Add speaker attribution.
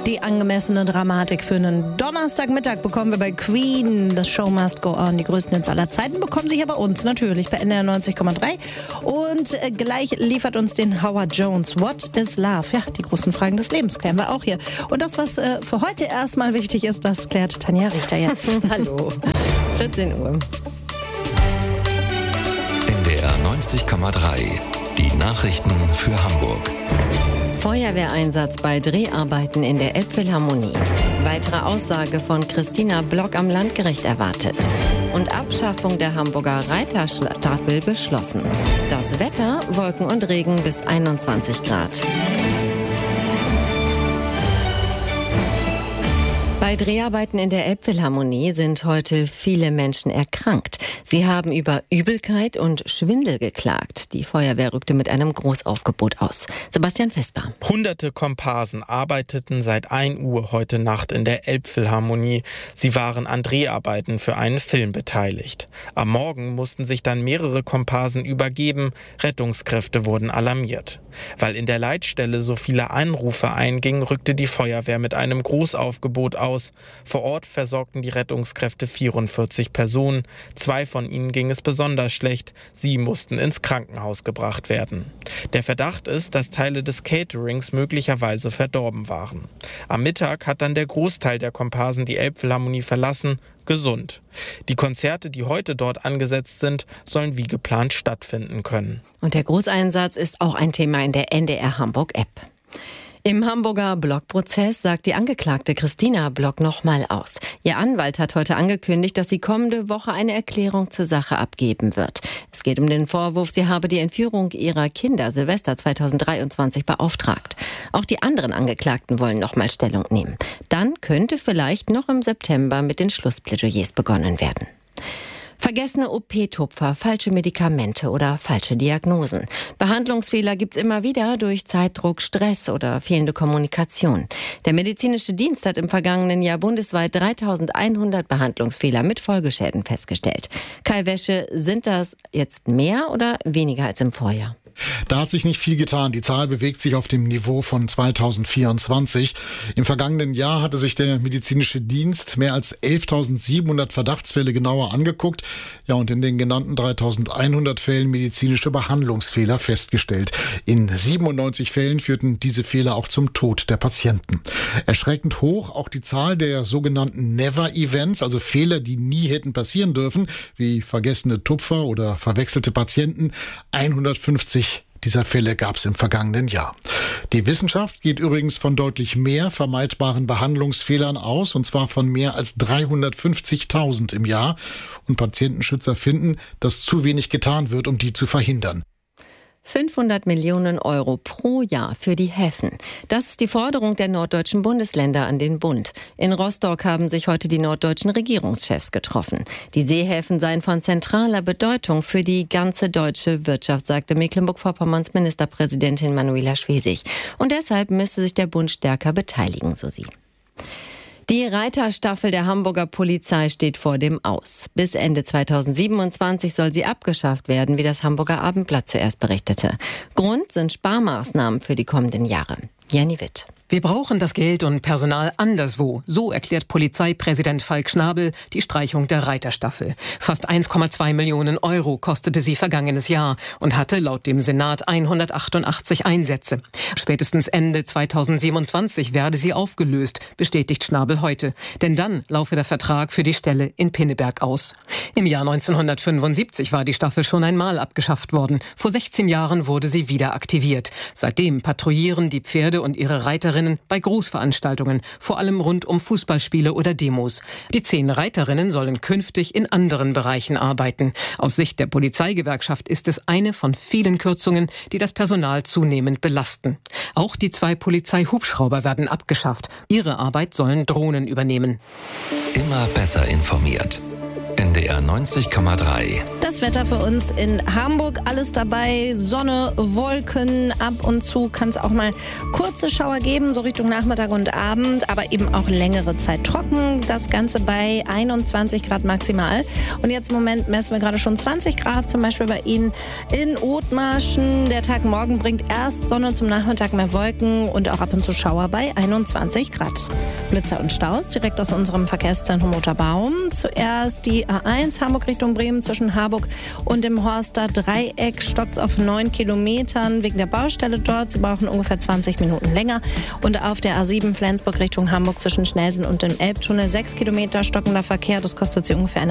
Speaker 1: Die angemessene Dramatik für einen Donnerstagmittag bekommen wir bei Queen. Das Show Must Go On. Die größten Hits aller Zeiten bekommen Sie hier bei uns, natürlich, bei NDR 90,3. Und gleich liefert uns den Howard Jones. What is Love? Ja, die großen Fragen des Lebens klären wir auch hier. Und das, was für heute erstmal wichtig ist, das klärt Tanja Richter jetzt.
Speaker 2: Hallo, 14 Uhr.
Speaker 3: NDR 90,3. Die Nachrichten für Hamburg.
Speaker 2: Feuerwehreinsatz bei Dreharbeiten in der Elbphilharmonie. Weitere Aussage von Christina Block am Landgericht erwartet. Und Abschaffung der Hamburger Reiterstaffel beschlossen. Das Wetter, Wolken und Regen bis 21 Grad. Bei Dreharbeiten in der Elbphilharmonie sind heute viele Menschen erkrankt. Sie haben über Übelkeit und Schwindel geklagt. Die Feuerwehr rückte mit einem Großaufgebot aus. Sebastian Vesper.
Speaker 4: Hunderte Komparsen arbeiteten seit 1 Uhr heute Nacht in der Elbphilharmonie. Sie waren an Dreharbeiten für einen Film beteiligt. Am Morgen mussten sich dann mehrere Komparsen übergeben. Rettungskräfte wurden alarmiert. Weil in der Leitstelle so viele Anrufe eingingen, rückte die Feuerwehr mit einem Großaufgebot aus. Vor Ort versorgten die Rettungskräfte 44 Personen. 2 von ihnen ging es besonders schlecht. Sie mussten ins Krankenhaus gebracht werden. Der Verdacht ist, dass Teile des Caterings möglicherweise verdorben waren. Am Mittag hat dann der Großteil der Komparsen die Elbphilharmonie verlassen. Gesund. Die Konzerte, die heute dort angesetzt sind, sollen wie geplant stattfinden können.
Speaker 2: Und der Großeinsatz ist auch ein Thema in der NDR Hamburg-App. Im Hamburger Block-Prozess sagt die Angeklagte Christina Block nochmal aus. Ihr Anwalt hat heute angekündigt, dass sie kommende Woche eine Erklärung zur Sache abgeben wird. Es geht um den Vorwurf, sie habe die Entführung ihrer Kinder Silvester 2023 beauftragt. Auch die anderen Angeklagten wollen nochmal Stellung nehmen. Dann könnte vielleicht noch im September mit den Schlussplädoyers begonnen werden. Vergessene OP-Tupfer, falsche Medikamente oder falsche Diagnosen. Behandlungsfehler gibt's immer wieder durch Zeitdruck, Stress oder fehlende Kommunikation. Der medizinische Dienst hat im vergangenen Jahr bundesweit 3100 Behandlungsfehler mit Folgeschäden festgestellt. Kai Wäsche, sind das jetzt mehr oder weniger als im Vorjahr?
Speaker 5: Da hat sich nicht viel getan. Die Zahl bewegt sich auf dem Niveau von 2024. Im vergangenen Jahr hatte sich der medizinische Dienst mehr als 11.700 Verdachtsfälle genauer angeguckt. Ja, und in den genannten 3.100 Fällen medizinische Behandlungsfehler festgestellt. In 97 Fällen führten diese Fehler auch zum Tod der Patienten. Erschreckend hoch auch die Zahl der sogenannten Never-Events, also Fehler, die nie hätten passieren dürfen, wie vergessene Tupfer oder verwechselte Patienten. 150 dieser Fälle gab es im vergangenen Jahr. Die Wissenschaft geht übrigens von deutlich mehr vermeidbaren Behandlungsfehlern aus, und zwar von mehr als 350.000 im Jahr. Und Patientenschützer finden, dass zu wenig getan wird, um die zu verhindern.
Speaker 2: 500 Millionen Euro pro Jahr für die Häfen. Das ist die Forderung der norddeutschen Bundesländer an den Bund. In Rostock haben sich heute die norddeutschen Regierungschefs getroffen. Die Seehäfen seien von zentraler Bedeutung für die ganze deutsche Wirtschaft, sagte Mecklenburg-Vorpommerns Ministerpräsidentin Manuela Schwesig. Und deshalb müsste sich der Bund stärker beteiligen, so sie. Die Reiterstaffel der Hamburger Polizei steht vor dem Aus. Bis Ende 2027 soll sie abgeschafft werden, wie das Hamburger Abendblatt zuerst berichtete. Grund sind Sparmaßnahmen für die kommenden Jahre. Jenny Witt.
Speaker 6: Wir brauchen das Geld und Personal anderswo. So erklärt Polizeipräsident Falk Schnabel die Streichung der Reiterstaffel. Fast 1,2 Millionen Euro kostete sie vergangenes Jahr und hatte laut dem Senat 188 Einsätze. Spätestens Ende 2027 werde sie aufgelöst, bestätigt Schnabel heute. Denn dann laufe der Vertrag für die Stelle in Pinneberg aus. Im Jahr 1975 war die Staffel schon einmal abgeschafft worden. Vor 16 Jahren wurde sie wieder aktiviert. Seitdem patrouillieren die Pferde und ihre Reiterinnen bei Großveranstaltungen, vor allem rund um Fußballspiele oder Demos. Die 10 Reiterinnen sollen künftig in anderen Bereichen arbeiten. Aus Sicht der Polizeigewerkschaft ist es eine von vielen Kürzungen, die das Personal zunehmend belasten. Auch die 2 Polizeihubschrauber werden abgeschafft. Ihre Arbeit sollen Drohnen übernehmen.
Speaker 3: Immer besser informiert. NDR 90,3.
Speaker 1: Das Wetter für uns in Hamburg, alles dabei, Sonne, Wolken, ab und zu kann es auch mal kurze Schauer geben, so Richtung Nachmittag und Abend, aber eben auch längere Zeit trocken. Das Ganze bei 21 Grad maximal. Und jetzt im Moment messen wir gerade schon 20 Grad, zum Beispiel bei Ihnen in Othmarschen. Der Tag morgen bringt erst Sonne, zum Nachmittag mehr Wolken und auch ab und zu Schauer bei 21 Grad. Blitzer und Staus direkt aus unserem Verkehrszentrum Otterbaum. Zuerst die A1 Hamburg Richtung Bremen zwischen Harburg und dem Horster Dreieck stockt auf 9 Kilometern wegen der Baustelle dort. Sie brauchen ungefähr 20 Minuten länger. Und auf der A7 Flensburg Richtung Hamburg zwischen Schnelsen und dem Elbtunnel 6 Kilometer stockender Verkehr. Das kostet Sie ungefähr